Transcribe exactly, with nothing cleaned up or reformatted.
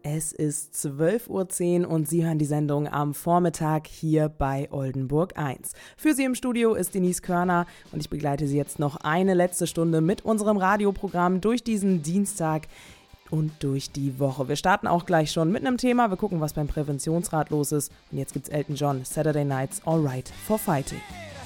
Es ist zwölf Uhr zehn und Sie hören die Sendung am Vormittag hier bei Oldenburg eins. Für Sie im Studio ist Denise Körner und ich begleite Sie jetzt noch eine letzte Stunde mit unserem Radioprogramm durch diesen Dienstag und durch die Woche. Wir starten auch gleich schon mit einem Thema. Wir gucken, was beim Präventionsrat los ist. Und jetzt gibt's Elton John, Saturday Nights Alright for Fighting.